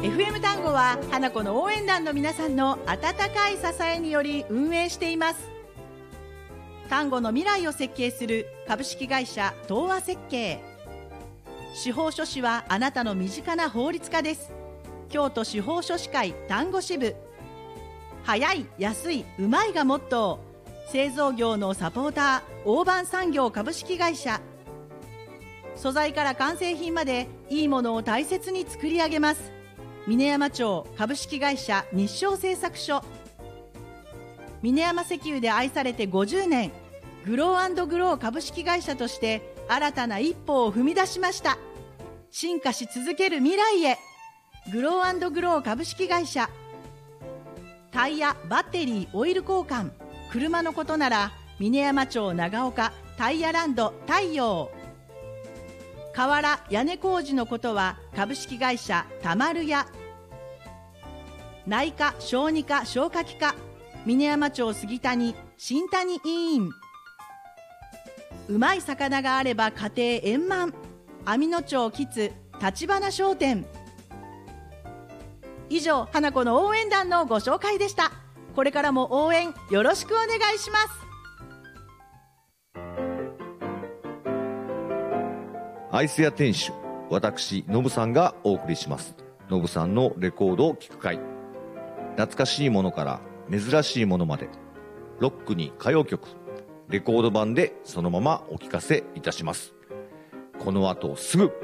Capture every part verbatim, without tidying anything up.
エフエム 単語は花子の応援団の皆さんの温かい支えにより運営しています。単語の未来を設計する株式会社東和設計。司法書士はあなたの身近な法律家です。京都司法書士会単語支部。早い、安い、うまいがモットー。製造業のサポーター大判産業株式会社。素材から完成品までいいものを大切に作り上げます。峰山町株式会社日照製作所。峰山石油で愛されてごじゅうねん、グロー&グロー株式会社として新たな一歩を踏み出しました。進化し続ける未来へ、グロー&グロー株式会社。タイヤ、バッテリー、オイル交換、車のことなら峰山町長岡タイヤランド太陽。瓦、屋根工事のことは株式会社たまるや。内科、小児科、消化器科、峰山町杉谷新谷医院。うまい魚があれば家庭円満、網野町キツ立花商店。以上、花子の応援団のご紹介でした。これからも応援よろしくお願いします。 アイス屋店主、私ノブさんがお送りします。ノブさんのレコードを聴く会。懐かしいものから珍しいものまで、ロックに歌謡曲、レコード版でそのままお聴かせいたします。この後すぐ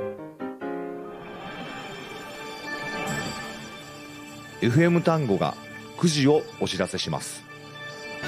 エフエム 単語がくじをお知らせします。